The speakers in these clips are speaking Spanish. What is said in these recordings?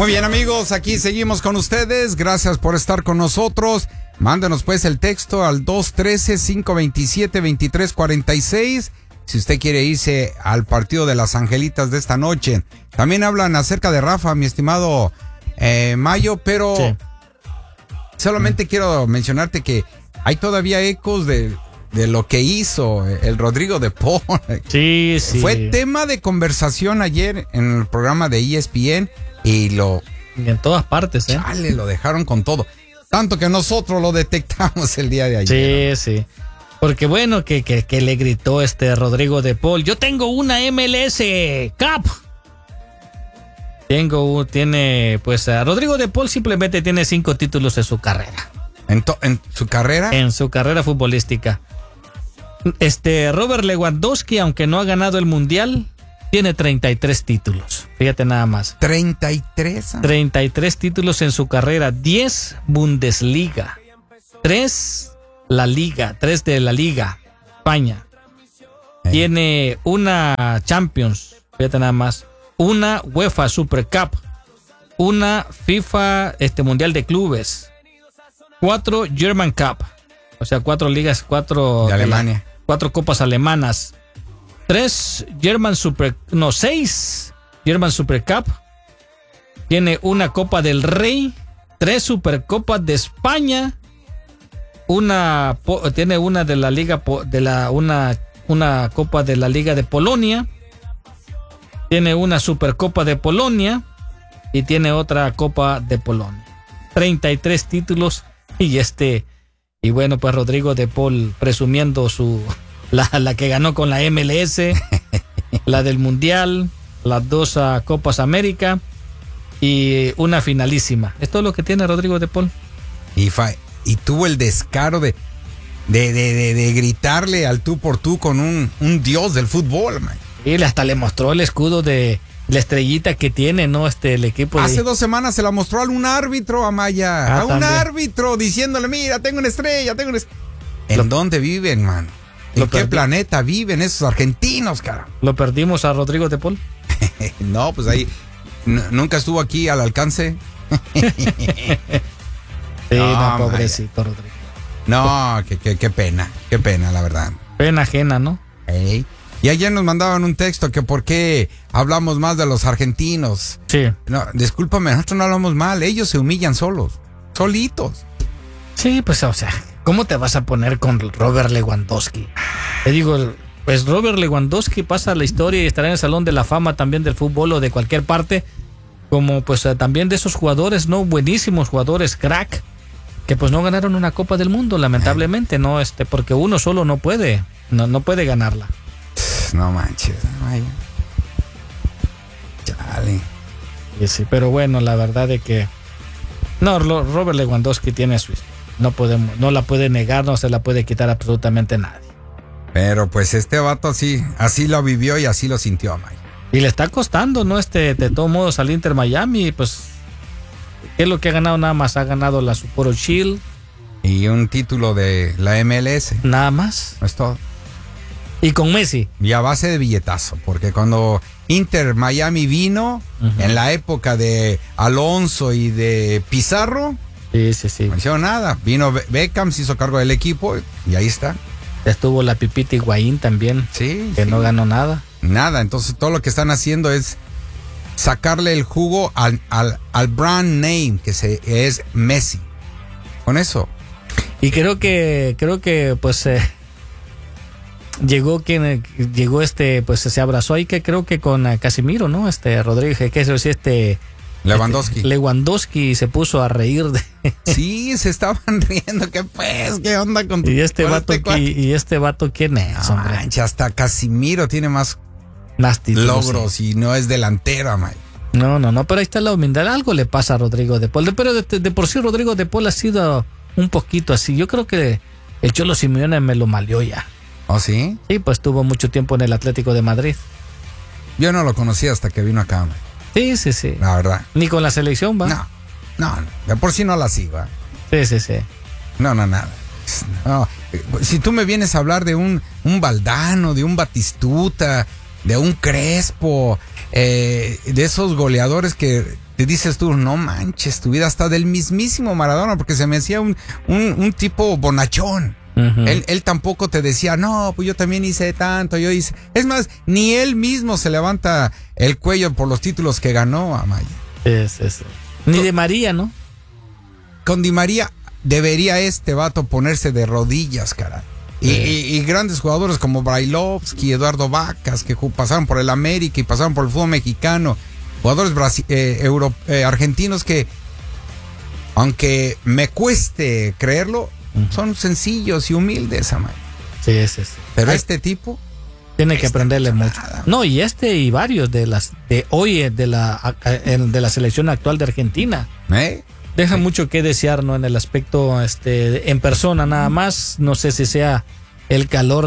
Muy bien, amigos, aquí seguimos con ustedes. Gracias por estar con nosotros. Mándenos pues el texto al 213-527-2346 si usted quiere irse al partido de las Angelitas de esta noche. También hablan acerca de Rafa, mi estimado Mayo, pero sí, solamente quiero mencionarte que hay todavía ecos de lo que hizo el Rodrigo de Paul. Sí, sí. Fue tema de conversación ayer en el programa de ESPN y en todas partes, Chale, lo dejaron con todo. Tanto que nosotros lo detectamos el día de ayer. Sí, sí. Porque bueno, que le gritó Rodrigo de Paul. Yo tengo una MLS Cup. Rodrigo de Paul simplemente tiene 5 títulos en su carrera. ¿En su carrera? En su carrera futbolística. Robert Lewandowski, aunque no ha ganado el Mundial, tiene 33 títulos. Fíjate nada más. 33. 33 títulos en su carrera. 10 Bundesliga. 3 la Liga. 3 de la Liga. España. Tiene una Champions. Fíjate nada más. Una UEFA Super Cup. Una FIFA Mundial de Clubes. 4 German Cup. O sea, 4 ligas, 4 de Alemania. 4 copas alemanas. 6 German Super Cup. Tiene una Copa del Rey, 3 Supercopas de España, tiene una de la Liga una Copa de la Liga de Polonia, tiene una Supercopa de Polonia y tiene otra Copa de Polonia. 33 títulos y bueno, pues Rodrigo de Paul presumiendo la que ganó con la MLS, la del Mundial, las 2 Copas América y una finalísima. Es todo lo que tiene Rodrigo de Paul. Y tuvo el descaro de gritarle al tú por tú con un dios del fútbol, man. Y hasta le mostró el escudo de la estrellita que tiene, ¿no? El equipo. Hace 2 semanas se la mostró a un árbitro, Amaya. A un también. Árbitro diciéndole, mira, tengo una estrella, ¿En dónde viven, man? ¿En qué planeta viven esos argentinos, cara? ¿Lo perdimos a Rodrigo de Paul? No, pues ahí nunca estuvo aquí al alcance. Sí, no, pobrecito Rodrigo. No, qué pena, la verdad. Pena ajena, ¿no? Hey. Y ayer nos mandaban un texto que por qué hablamos más de los argentinos. Sí. No, discúlpame, nosotros no hablamos mal, ellos se humillan solitos. Sí, pues, o sea, ¿cómo te vas a poner con Robert Lewandowski? Te digo, pues Robert Lewandowski pasa a la historia y estará en el Salón de la Fama también del fútbol o de cualquier parte, como pues también de esos jugadores, ¿no? Buenísimos jugadores, crack, que pues no ganaron una Copa del Mundo, lamentablemente, ¿no? Porque uno solo no puede ganarla. No manches, vaya. Chale. Sí, pero bueno, la verdad de que no, Robert Lewandowski tiene su historia. No la puede negar, no se la puede quitar absolutamente nadie. Pero pues vato así lo vivió y así lo sintió, Mike. Y le está costando, ¿no? De todos modos al Inter Miami, pues ¿qué es lo que ha ganado? Nada más ha ganado la Super Shield y un título de la MLS. Nada más. No es todo. Y con Messi. Y a base de billetazo, porque cuando Inter Miami vino, en la época de Alonso y de Pizarro, sí. No hicieron nada. Vino Beckham, se hizo cargo del equipo y ahí está. Ya estuvo la Pipita Higuaín también, que no ganó nada. Nada, entonces todo lo que están haciendo es sacarle el jugo al brand name, que es Messi. Con eso. Y creo que pues llegó pues se abrazó ahí, que creo que con Casimiro, ¿no? Rodríguez, que eso sí, Lewandowski se puso a reír Sí, se estaban riendo, ¿qué onda con y este vato quién es, no, hombre? Mancha, hasta Casimiro tiene más títulos, logros, sí. Y no es delantero, man. No, pero ahí está la humildad. Algo le pasa a Rodrigo de Paul, pero de por sí Rodrigo de Paul ha sido un poquito así. Yo creo que el Cholo Simeone me lo maleó ya. ¿Oh, sí? Sí, pues estuvo mucho tiempo en el Atlético de Madrid. Yo no lo conocí hasta que vino acá, man. Sí. La verdad. Ni con la selección, ¿va? No, de por sí no la sigo, ¿va? Sí. No, nada. No. Si tú me vienes a hablar de un Valdano, de un Batistuta, de un Crespo, de esos goleadores que te dices tú, no manches, tu vida está del mismísimo Maradona, porque se me hacía un tipo bonachón. Uh-huh. Él tampoco te decía, no, pues yo también hice tanto, yo hice... Es más, ni él mismo se levanta el cuello por los títulos que ganó, Amaya. Es eso. Ni de María, ¿no? Con Di María debería este vato ponerse de rodillas, caray. Y grandes jugadores como Brailovsky, Eduardo Vacas, que pasaron por el América y pasaron por el fútbol mexicano. Jugadores argentinos que, aunque me cueste creerlo, son sencillos y humildes, Amaya. Sí, sí. Pero este tipo tiene que aprenderle mucho. No, y y varios de hoy de la selección actual de Argentina. Deja mucho que desear, ¿no? En el aspecto en persona nada más. No sé si sea el calor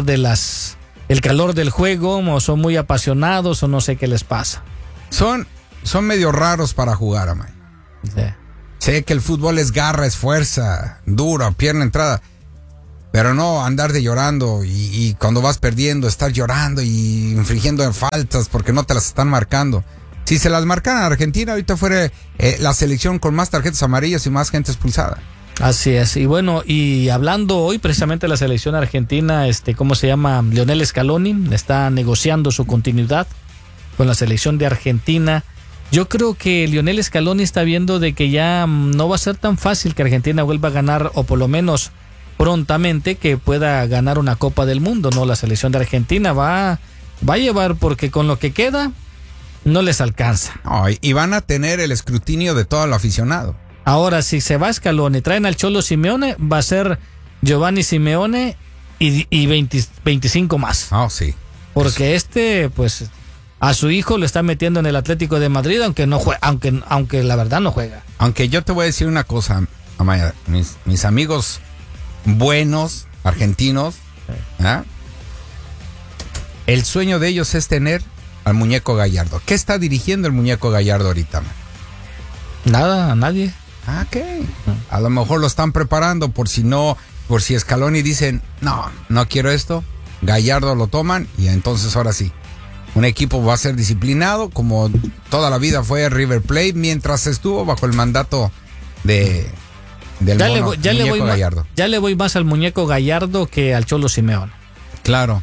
del juego, o son muy apasionados, o no sé qué les pasa. Son medio raros para jugar, Amaya. Sí. Sé que el fútbol es garra, es fuerza, dura, pierna, entrada. Pero no andar de llorando y cuando vas perdiendo, estar llorando y infringiendo faltas porque no te las están marcando. Si se las marcaran a Argentina, ahorita fuera la selección con más tarjetas amarillas y más gente expulsada. Así es. Y bueno, y hablando hoy precisamente de la selección argentina, ¿cómo se llama? Lionel Scaloni está negociando su continuidad con la selección de Argentina. Yo creo que Lionel Scaloni está viendo de que ya no va a ser tan fácil que Argentina vuelva a ganar, o por lo menos prontamente que pueda ganar una Copa del Mundo, ¿no? La selección de Argentina va a llevar, porque con lo que queda no les alcanza. No, y van a tener el escrutinio de todo el aficionado. Ahora, si se va Scaloni, traen al Cholo Simeone, va a ser Giovanni Simeone y 25 más. Ah, sí. Porque pues a su hijo lo está metiendo en el Atlético de Madrid, aunque no juega, aunque la verdad no juega. Aunque yo te voy a decir una cosa, Amaya, mis amigos buenos argentinos, ¿eh? El sueño de ellos es tener al muñeco Gallardo. ¿Qué está dirigiendo el muñeco Gallardo ahorita, man? Nada, a nadie. Ah, ¿qué? A lo mejor lo están preparando por si Scaloni dicen, no quiero esto, Gallardo lo toman y entonces ahora sí. Un equipo va a ser disciplinado como toda la vida fue River Plate mientras estuvo bajo el mandato del muñeco Gallardo. Ya le voy más al muñeco Gallardo que al Cholo Simeone. Claro.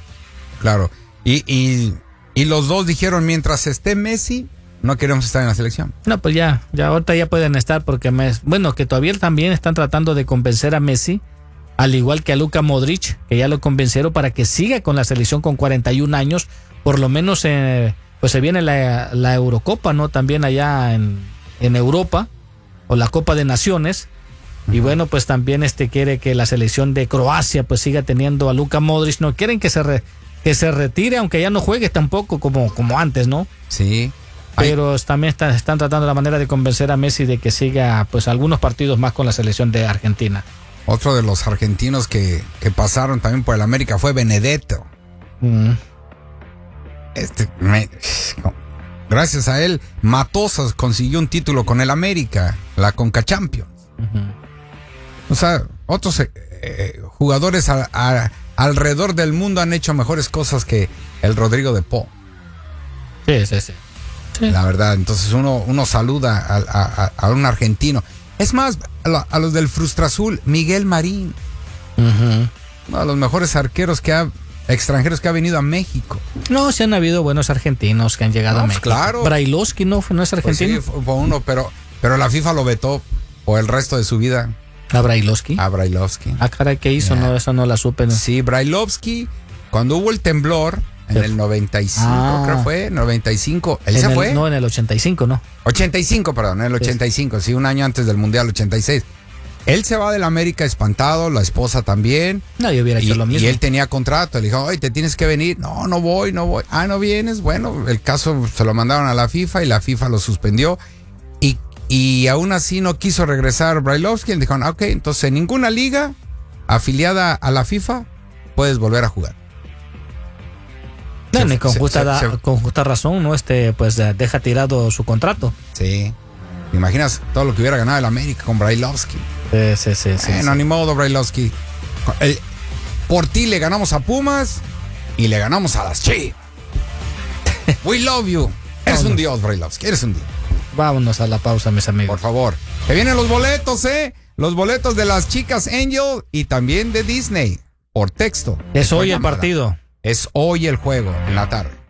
Y los dos dijeron, mientras esté Messi, no queremos estar en la selección. No, pues ya ahorita ya pueden estar porque que todavía también están tratando de convencer a Messi, al igual que a Luka Modric, que ya lo convencieron para que siga con la selección con 41 años, por lo menos pues se viene la Eurocopa, ¿no? También allá en Europa, o la Copa de Naciones. Uh-huh. Y bueno, pues también quiere que la selección de Croacia pues siga teniendo a Luka Modric, no quieren que se retire, aunque ya no juegue tampoco como antes, ¿no? Sí. Pero también están tratando la manera de convencer a Messi de que siga pues algunos partidos más con la selección de Argentina. Otro de los argentinos que pasaron también por el América fue Benedetto. Gracias a él, Matosas consiguió un título con el América, la Conca Champions. Uh-huh. O sea, otros jugadores alrededor del mundo han hecho mejores cosas que el Rodrigo de Paul. Sí. La verdad, entonces uno saluda a un argentino. Es más, a los del Frustrazul, Miguel Marín. Uh-huh. Uno de los mejores arqueros extranjeros que ha venido a México. No, sí han habido buenos argentinos que han llegado a México. Claro. Brailovsky no es argentino. Pues sí, fue uno, pero la FIFA lo vetó por el resto de su vida. ¿A Brailovsky? Ah, caray, ¿qué hizo? No, eso no la supe. ¿No? Sí, Brailovsky, cuando hubo el temblor, en el 95, creo fue, 95. ¿Él se fue? No, en el 85, ¿no? 85, perdón, en el 85, sí, un año antes del Mundial 86. Él se va del América espantado, la esposa también. No, yo hubiera hecho lo mismo. Y él tenía contrato, le dijo, oye, te tienes que venir. No voy. Ah, ¿no vienes? Bueno, el caso se lo mandaron a la FIFA y la FIFA lo suspendió. Y aún así no quiso regresar Brailovsky. Le dijeron, ok, entonces en ninguna liga afiliada a la FIFA puedes volver a jugar. No, con justa razón, ¿no? Pues deja tirado su contrato. Sí. ¿Te imaginas todo lo que hubiera ganado el América con Brailovsky? Sí. No, ni modo, Brailovsky. Por ti le ganamos a Pumas y le ganamos a las Chivas. We love you. Eres un dios, Brailovsky, eres un dios. Vámonos a la pausa, mis amigos. Por favor. Que vienen los boletos, Los boletos de las chicas Angel y también de Disney. Por texto. Es hoy el partido. Es hoy el juego, en la tarde.